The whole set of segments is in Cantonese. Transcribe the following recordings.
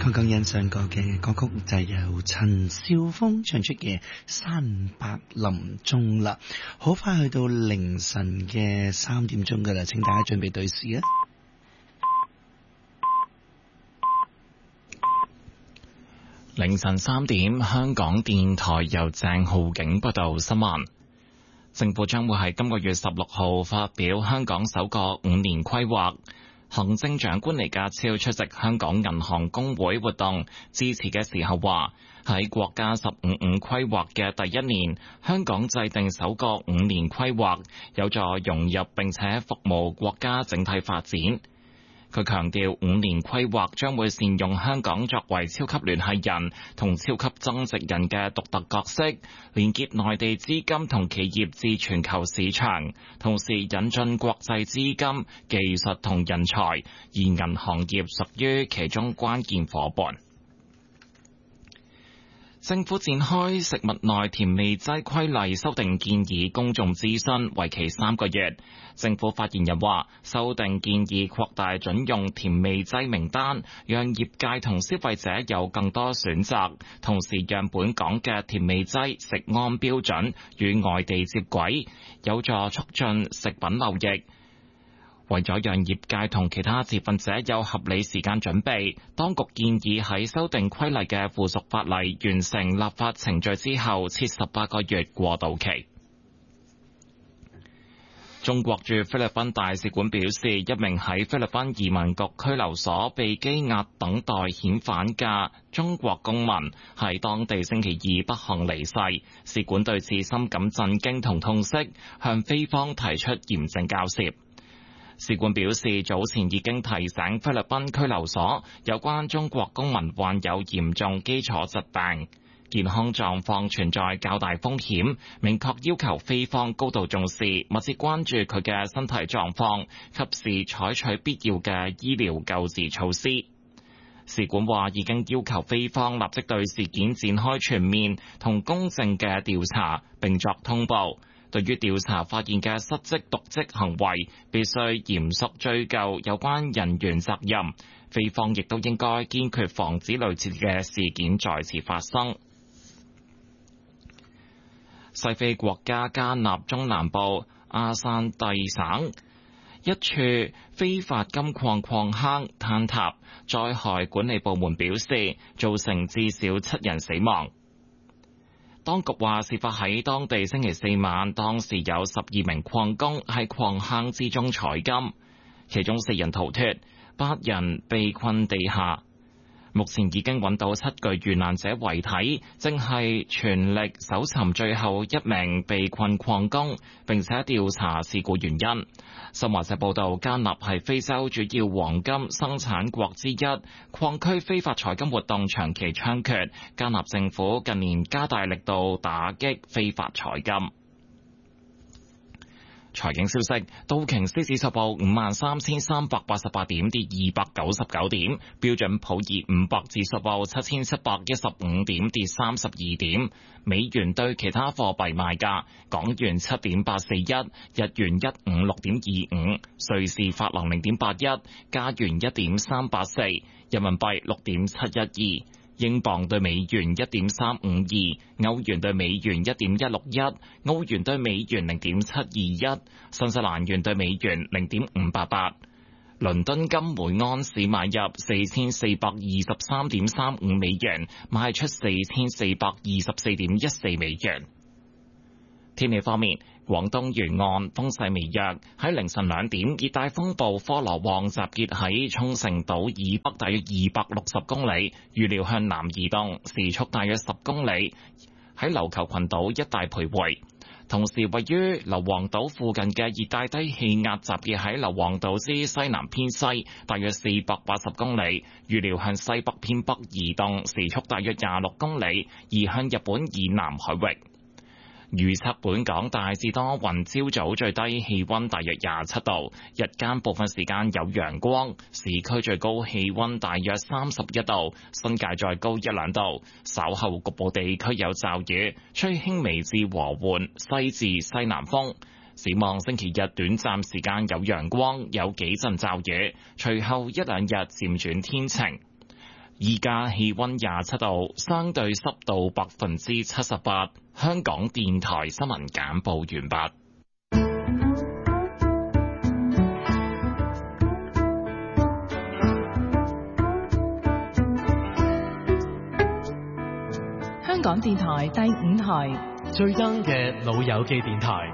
剛剛欣賞過嘅歌曲就係由陳少峰唱出嘅《山伯臨終》啦。好快去到凌晨嘅3點鐘噶啦，請大家準備對視啊！ 凌晨3點，香港電台由鄭浩景報道新聞。政府將會喺今個月16號發表香港首個5年規劃。行政長官李家超出席香港銀行公會活動致辭嘅時候話，喺國家15五規劃嘅第一年，香港制定首個5年規劃，有助融入並且服務國家整體發展。佢強調5年規劃將會善用香港作為超級聯繫人同超級增值人嘅獨特角色，連結內地資金同企業至全球市場，同時引進國際資金、技術同人才，而銀行業屬於其中關鍵夥伴。政府展開食物內甜味劑規例修訂建議公眾諮詢，為期3個月。政府發言人話，修訂建議擴大準用甜味劑名單，讓業界同消費者有更多選擇，同時讓本港嘅甜味劑食安標準與外地接軌，有助促進食品貿易。為咗讓業界同其他持份者有合理時間準備，當局建議喺修訂規例嘅附屬法例完成立法程序之後，設18個月過渡期。中國駐菲律賓大使館表示，一名喺菲律賓移民局拘留所被羈押等待遣返嘅中國公民喺當地星期二不幸離世，使館對此深感震驚同痛惜，向菲方提出嚴正交涉。使館表示，早前已經提醒菲律賓拘留所有關中國公民患有嚴重基礎疾病，健康狀況存在較大風險，明確要求菲方高度重視，密切關注佢嘅身體狀況，及時採取必要嘅醫療救治措施。使館話已經要求菲方立即對事件展開全面同公正嘅調查，並作通報。對於調查發現嘅失職瀆職行為，必須嚴肅追究有關人員責任。菲方亦都應該堅決防止類似嘅事件再次發生。西非國家加納中南部阿散蒂省一處非法金礦礦坑坍塌，災害管理部門表示造成至少7人死亡。當局話，事發喺當地星期4晚，當時有12名礦工喺礦坑之中採金，其中4人逃脫，8人被困地下。目前已經揾到7具遇難者遺體，正係全力搜尋最後一名被困礦工，並且調查事故原因。新華社報道，加納係非洲主要黃金生產國之一，礦區非法採金活動長期猖獗，加納政府近年加大力度打擊非法採金。財經消息，道瓊斯指數報53,388點，跌299點；標準普爾500指數報7,715點，跌32點。美元對其他貨幣賣價：港元7.841，日元156.25，瑞士法郎0.81，加元1.384，人民幣6.712。英鎊對美元1.352，歐元對美元1.161，澳元對美元0.721，新西蘭元對美元0.588。倫敦金每安士買入4423.35美元，賣出4424.14美元。天氣方面，廣東沿岸風勢微弱，喺凌晨2點，熱帶風暴科羅旺集結喺沖繩島以北大約260公里，預料向南移動，時速大約10公里，喺琉球群島一帶徘徊。同時，位於硫磺島附近嘅熱帶低氣壓集結喺硫磺島之西南偏西，大約480公里，預料向西北偏北移動，時速大約26公里，移向日本以南海域。預測本港大致多雲，朝早最低氣溫大約27度，日間部分時間有陽光，市區最高氣溫大約31度，新界再高1-2度。稍後局部地區有驟雨，吹輕微至和緩西至西南風。展望星期日短暫時間有陽光，有幾陣驟雨，隨後1-2日漸轉天晴。 依家氣溫27度，相對濕度78%。香港電台新聞簡報完畢。 香港電台第5台最憎嘅老友記電台。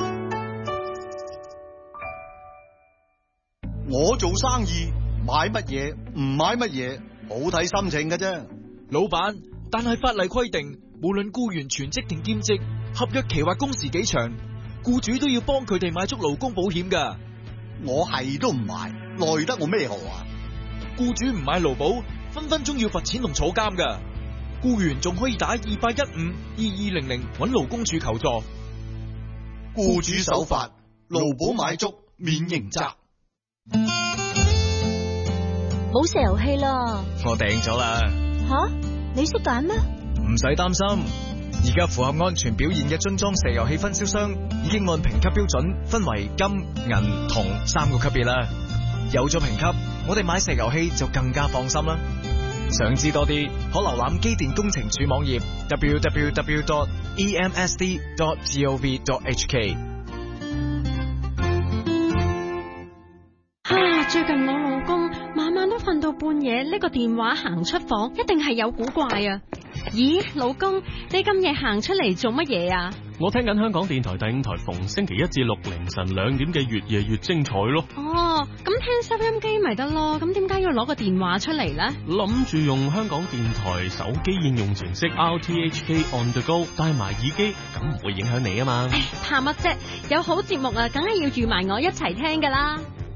我做生意買乜嘢唔買乜嘢，好睇心情嘅啫。 老闆，但係法例規定，無論僱員全職定兼職，合約期或工時幾長，僱主都要幫佢哋買足勞工保險㗎。 我係都唔買，奈得我咩何啊？ 僱主唔買勞保，分分鐘要罰錢同坐監㗎。僱員仲可以打28152200揾勞工處求助。 僱主守法，勞保買足，免刑責。 冇石油氣啦， 我訂咗啦。 吓？你識揀咩？ 唔使擔心，而家符合安全表現嘅樽裝石油氣分銷商已經按評級標準分為金、銀、銅3個級別啦。有咗評級，我哋買石油氣就更加放心啦。想知多啲，可瀏覽機電工程署網頁 www.emsd.gov.hk。 最近我老公晚晚都瞓到半夜，呢個電話行出房，一定係有古怪啊！咦，老公，你咁夜行出嚟做乜嘢啊？ 我聽緊香港電台第5台逢星期1至6凌晨2點嘅越夜越精彩咯。 哦，咁聽收音機咪得咯，咁點解要攞個電話出嚟呢？ 諗住用香港電台手機應用程式 RTHK On The Go 帶埋耳機，咁唔會影響你啊嘛。 怕乜啫？有好節目啊，梗係要預埋我一齊聽噶啦。